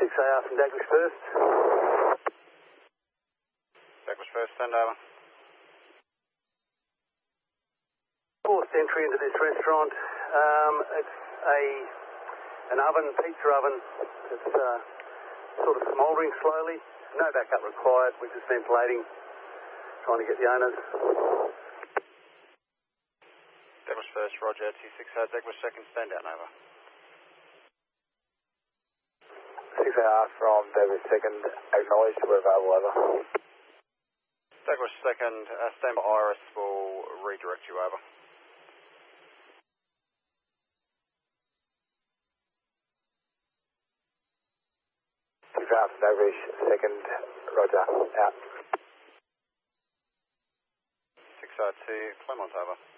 6AR from Daglish First. Daglish First, send over. Forced entry into this restaurant. It's an oven, pizza oven. It's sort of smouldering slowly. No backup required. We're just ventilating, trying to get the owners. Daglish First, Roger. T6R, Daglish Second, stand down, over. 6AR from Daglish Second, acknowledged, we're available, over. Daglish Second, stand by. Iris will redirect you, over. Daglish Second, Roger, out. 6R2, Clermont, over.